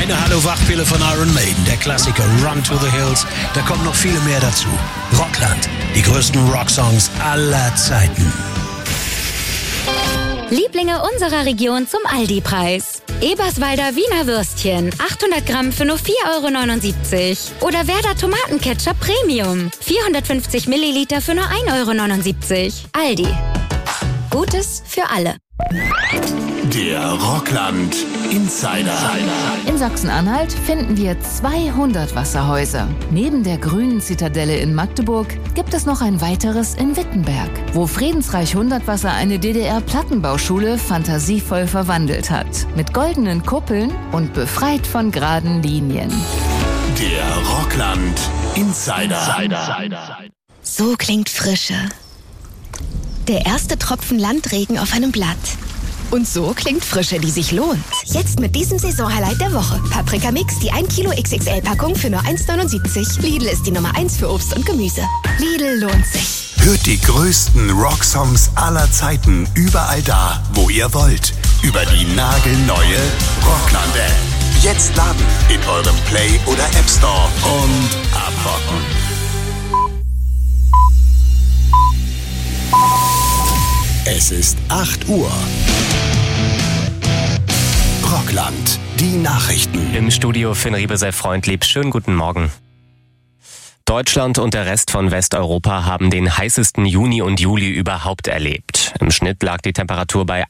Eine Hallo-Wachpille von Iron Maiden, der Klassiker Run to the Hills. Da kommt noch viele mehr dazu. Rockland, die größten Rocksongs aller Zeiten. Lieblinge unserer Region zum Aldi-Preis. Eberswalder Wiener Würstchen, 800 Gramm für nur 4,79 € Oder Werder Tomatenketchup Premium, 450 Milliliter für nur 1,79 €. Aldi. Gutes für alle. Der Rockland Insider. In Sachsen-Anhalt finden wir 200 Wasserhäuser. Neben der grünen Zitadelle in Magdeburg gibt es noch ein weiteres in Wittenberg, wo Friedensreich Hundertwasser eine DDR-Plattenbauschule fantasievoll verwandelt hat. Mit goldenen Kuppeln und befreit von geraden Linien. Der Rockland Insider. So klingt Frische. Der erste Tropfen Landregen auf einem Blatt. Und so klingt Frische, die sich lohnt. Jetzt mit diesem Saisonhighlight der Woche. Paprika Mix, die 1 Kilo XXL-Packung für nur 1,79 €. Lidl ist die Nummer 1 für Obst und Gemüse. Lidl lohnt sich. Hört die größten Rocksongs aller Zeiten überall da, wo ihr wollt. Über die nagelneue Rockland-App. Jetzt laden in eurem Play- oder App Store und abrocken. Es ist 8 Uhr. Rockland, die Nachrichten. Im Studio Finn Riebesell-Freundlieb. Schönen guten Morgen. Deutschland und der Rest von Westeuropa haben den heißesten Juni und Juli überhaupt erlebt. Im Schnitt lag die Temperatur bei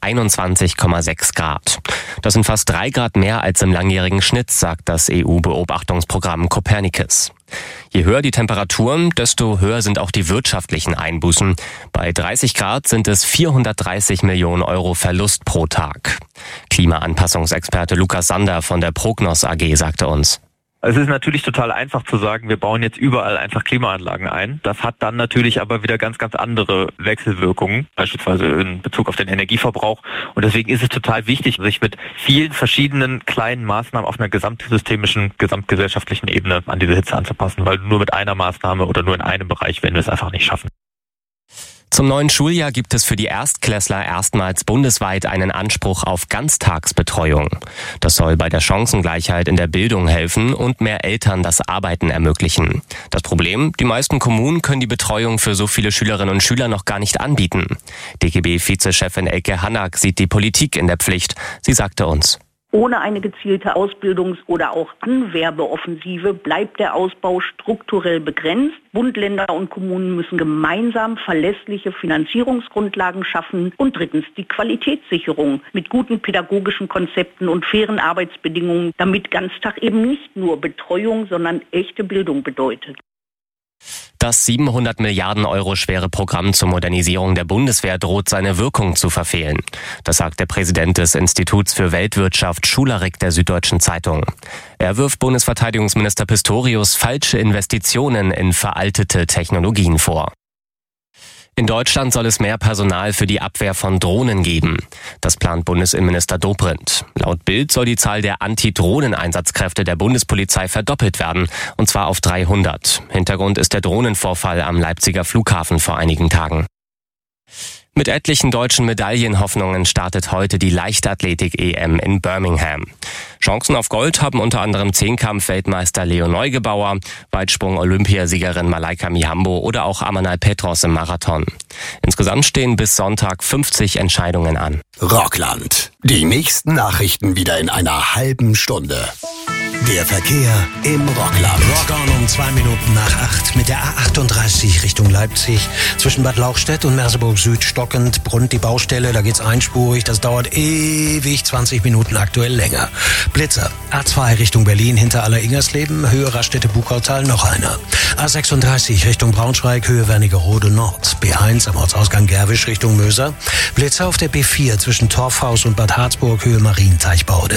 21,6 Grad. Das sind fast 3 Grad mehr als im langjährigen Schnitt, sagt das EU-Beobachtungsprogramm Copernicus. Je höher die Temperaturen, desto höher sind auch die wirtschaftlichen Einbußen. Bei 30 Grad sind es 430 Millionen € Verlust pro Tag. Klimaanpassungsexperte Lukas Sander von der Prognos AG sagte uns: Es ist natürlich total einfach zu sagen, wir bauen jetzt überall einfach Klimaanlagen ein. Das hat dann natürlich aber wieder ganz, ganz andere Wechselwirkungen, beispielsweise in Bezug auf den Energieverbrauch. Und deswegen ist es total wichtig, sich mit vielen verschiedenen kleinen Maßnahmen auf einer gesamtsystemischen, gesamtgesellschaftlichen Ebene an diese Hitze anzupassen, weil nur mit einer Maßnahme oder nur in einem Bereich werden wir es einfach nicht schaffen. Zum neuen Schuljahr gibt es für die Erstklässler erstmals bundesweit einen Anspruch auf Ganztagsbetreuung. Das soll bei der Chancengleichheit in der Bildung helfen und mehr Eltern das Arbeiten ermöglichen. Das Problem: Die meisten Kommunen können die Betreuung für so viele Schülerinnen und Schüler noch gar nicht anbieten. DGB-Vizechefin Elke Hannak sieht die Politik in der Pflicht. Sie sagte uns: Ohne eine gezielte Ausbildungs- oder auch Anwerbeoffensive bleibt der Ausbau strukturell begrenzt. Bund, Länder und Kommunen müssen gemeinsam verlässliche Finanzierungsgrundlagen schaffen. Und drittens die Qualitätssicherung mit guten pädagogischen Konzepten und fairen Arbeitsbedingungen, damit Ganztag eben nicht nur Betreuung, sondern echte Bildung bedeutet. Das 700 Milliarden € schwere Programm zur Modernisierung der Bundeswehr droht seine Wirkung zu verfehlen. Das sagt der Präsident des Instituts für Weltwirtschaft Schularik der Süddeutschen Zeitung. Er wirft Bundesverteidigungsminister Pistorius falsche Investitionen in veraltete Technologien vor. In Deutschland soll es mehr Personal für die Abwehr von Drohnen geben. Das plant Bundesinnenminister Dobrindt. Laut Bild soll die Zahl der Anti-Drohnen-Einsatzkräfte der Bundespolizei verdoppelt werden, und zwar auf 300. Hintergrund ist der Drohnenvorfall am Leipziger Flughafen vor einigen Tagen. Mit etlichen deutschen Medaillenhoffnungen startet heute die Leichtathletik-EM in Birmingham. Chancen auf Gold haben unter anderem Zehnkampf-Weltmeister Leo Neugebauer, Weitsprung-Olympiasiegerin Malaika Mihambo oder auch Amanal Petros im Marathon. Insgesamt stehen bis Sonntag 50 Entscheidungen an. Rockland. Die nächsten Nachrichten wieder in einer halben Stunde. Der Verkehr im Rockland. Rock on um 2 Minuten nach 8 mit der A38 Richtung Leipzig. Zwischen Bad Lauchstädt und Merseburg Süd stockend, Brunnt die Baustelle, da geht's einspurig. Das dauert ewig, 20 Minuten aktuell länger. Blitzer, A2 Richtung Berlin hinter Aller-Ingersleben, Höhe Raststätte-Buchautal noch einer. A36 Richtung Braunschweig, Höhe Wernigerode Nord. B1 am Ortsausgang Gerwisch Richtung Möser. Blitzer auf der B4 zwischen Torfhaus und Bad Harzburg, Höhe Marienteichbaude.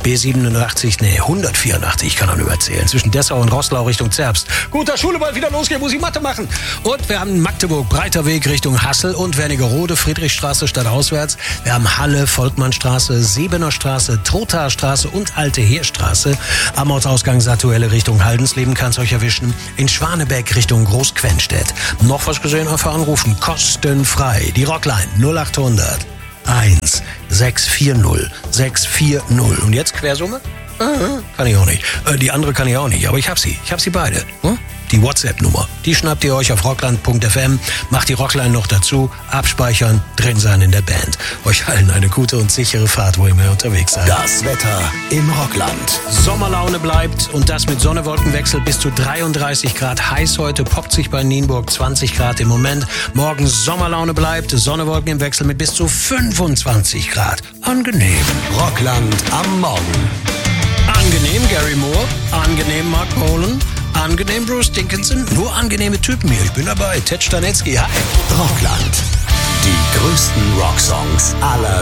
B87, 184 kann man überzählen. Zwischen Dessau und Roßlau Richtung Zerbst. Gut, dass Schule bald wieder losgeht, muss ich Mathe machen. Und wir haben Magdeburg, Breiter Weg Richtung Hassel und Wernigerode, Friedrichstraße stadtauswärts. Wir haben Halle, Volkmannstraße, Sebener Straße, Trothaer Straße und Alte Heerstraße. Am Ortsausgang Satuelle Richtung Haldensleben kann es euch erwischen. In Schwanebeck Richtung Großquenstedt. Noch was gesehen? Einfach anrufen. Kostenfrei. Die Rockline 0800 1 640 640. Und jetzt Quersumme? Kann ich auch nicht. Die andere kann ich auch nicht, aber ich hab sie. Ich hab sie beide. Die WhatsApp-Nummer, die schnappt ihr euch auf rockland.fm, macht die Rockline noch dazu, abspeichern, drin sein in der Band. Euch allen eine gute und sichere Fahrt, wo ihr mehr unterwegs seid. Das Wetter im Rockland. Sommerlaune bleibt und das mit Sonne-Wolkenwechsel bis zu 33 Grad. Heiß heute, poppt sich bei Nienburg 20 Grad im Moment. Morgen Sommerlaune bleibt, Sonne-Wolken im Wechsel mit bis zu 25 Grad. Angenehm. Rockland am Morgen. Angenehm Gary Moore, angenehm Mark Bolan, angenehm Bruce Dickinson, nur angenehme Typen hier. Ich bin dabei. Ted Stanetzky, hi. Rockland. Die größten Rocksongs aller